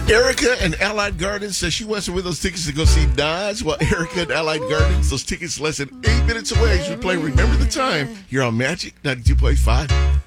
Erica and Allied Gardens says she wants to win those tickets to go see Nas. While Erica and Allied Gardens, those tickets less than 8 minutes away. You play Remember the Time. You're on Magic 92.5.